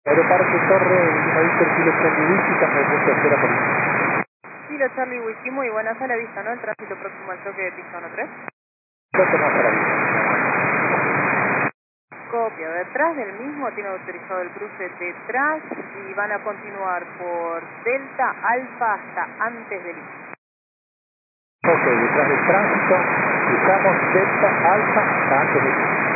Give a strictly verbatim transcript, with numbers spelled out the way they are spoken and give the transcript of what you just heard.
Aeroparque Torre, última Víctor, Kilo Charlie Whisky, cambio de punto de espera por Kilo Charlie Whisky, muy buenas, a la vista, ¿no? El tránsito próximo al choque de pista uno tres. Lote más para vista. Copia, detrás del mismo tiene autorizado el cruce detrás y van a continuar por Delta Alfa hasta antes del I. Ok, detrás del tránsito, usamos Delta Alfa hasta antes del